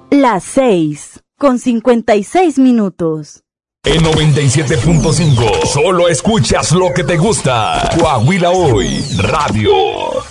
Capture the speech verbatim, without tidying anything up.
Las seis, con cincuenta y seis minutos. En noventa y siete punto cinco, solo escuchas lo que te gusta. Coahuila Hoy, Radio.